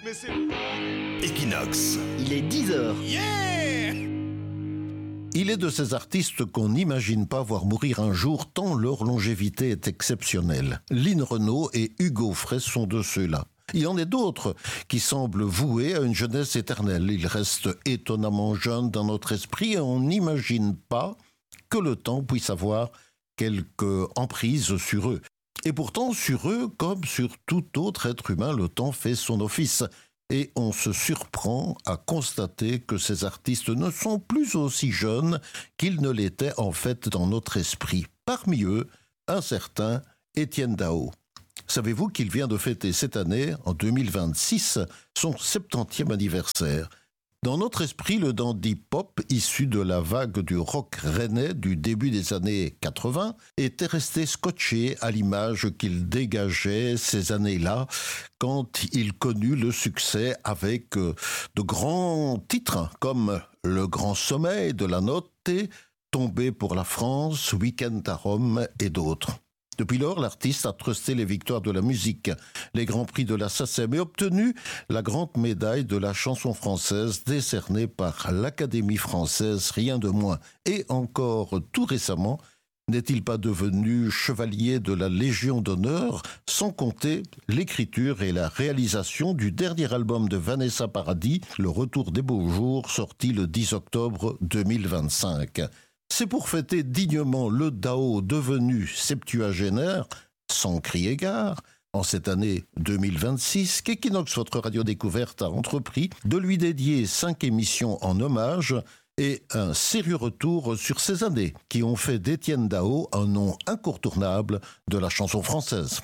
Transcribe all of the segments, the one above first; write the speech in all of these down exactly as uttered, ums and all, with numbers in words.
Mais c'est... Equinox. Il est dix heures. Yeah! Il est de ces artistes qu'on n'imagine pas voir mourir un jour tant leur longévité est exceptionnelle. Lynn Renaud et Hugo Frey sont de ceux-là. Il y en a d'autres qui semblent voués à une jeunesse éternelle. Ils restent étonnamment jeunes dans notre esprit et on n'imagine pas que le temps puisse avoir quelque emprise sur eux. Et pourtant, sur eux, comme sur tout autre être humain, le temps fait son office. Et on se surprend à constater que ces artistes ne sont plus aussi jeunes qu'ils ne l'étaient en fait dans notre esprit. Parmi eux, un certain Étienne Dao. Savez-vous qu'il vient de fêter cette année, en deux mille vingt-six, son septantième anniversaire? Dans notre esprit, le dandy pop, issu de la vague du rock rennais du début des années quatre-vingts, était resté scotché à l'image qu'il dégageait ces années-là, quand il connut le succès avec de grands titres comme Le Grand Sommeil de la Notte, Tombé pour la France, Week-end à Rome et d'autres. Depuis lors, l'artiste a trusté les victoires de la musique, les grands prix de la SACEM et obtenu la grande médaille de la chanson française décernée par l'Académie française, rien de moins. Et encore tout récemment, n'est-il pas devenu chevalier de la Légion d'honneur, sans compter l'écriture et la réalisation du dernier album de Vanessa Paradis, Le Retour des Beaux Jours, sorti le dix octobre deux mille vingt-cinq. C'est pour fêter dignement le Dao devenu septuagénaire, sans crier gare, en cette année deux mille vingt-six, qu'Equinox, votre radio découverte, a entrepris de lui dédier cinq émissions en hommage et un sérieux retour sur ces années qui ont fait d'Étienne Dao un nom incontournable de la chanson française.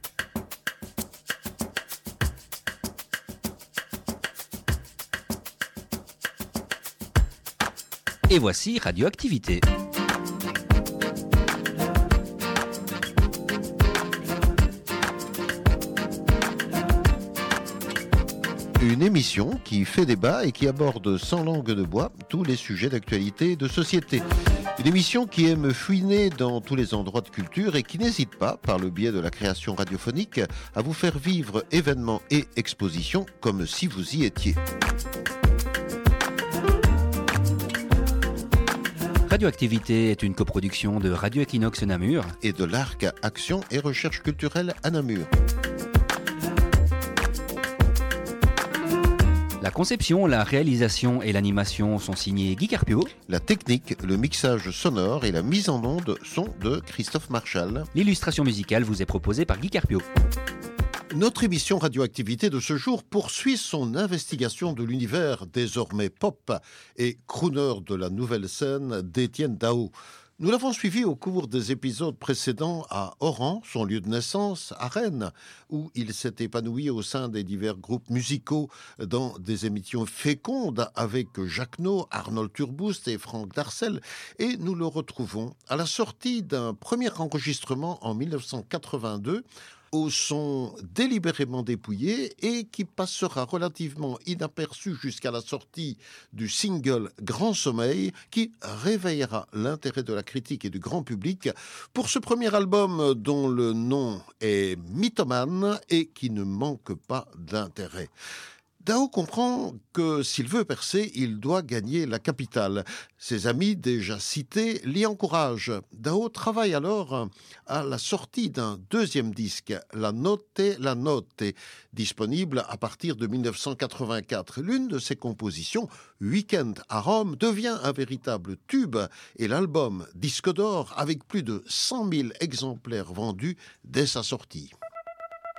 Et voici Radioactivité. Une émission qui fait débat et qui aborde sans langue de bois tous les sujets d'actualité et de société. Une émission qui aime fouiner dans tous les endroits de culture et qui n'hésite pas, par le biais de la création radiophonique, à vous faire vivre événements et expositions comme si vous y étiez. Radioactivité est une coproduction de Radio Equinox Namur et de l'Arc Action et Recherche Culturelle à Namur. La conception, la réalisation et l'animation sont signés Guy Carpio. La technique, le mixage sonore et la mise en onde sont de Christophe Marchal. L'illustration musicale vous est proposée par Guy Carpio. Notre émission Radioactivité de ce jour poursuit son investigation de l'univers désormais pop et crooner de la nouvelle scène d'Étienne Dao. Nous l'avons suivi au cours des épisodes précédents à Oran, son lieu de naissance, à Rennes, où il s'est épanoui au sein des divers groupes musicaux dans des émissions fécondes avec Jacques No, Arnold Turboust et Franck Darcel. Et nous le retrouvons à la sortie d'un premier enregistrement en mille neuf cent quatre-vingt-deux, au son délibérément dépouillé et qui passera relativement inaperçu jusqu'à la sortie du single Grand Sommeil qui réveillera l'intérêt de la critique et du grand public pour ce premier album dont le nom est Mythomane et qui ne manque pas d'intérêt. Dao comprend que s'il veut percer, il doit gagner la capitale. Ses amis déjà cités l'y encouragent. Dao travaille alors à la sortie d'un deuxième disque, La Notte, La Notte, disponible à partir de mille neuf cent quatre-vingt-quatre. L'une de ses compositions, Week-end à Rome, devient un véritable tube et l'album disque d'or avec plus de cent mille exemplaires vendus dès sa sortie.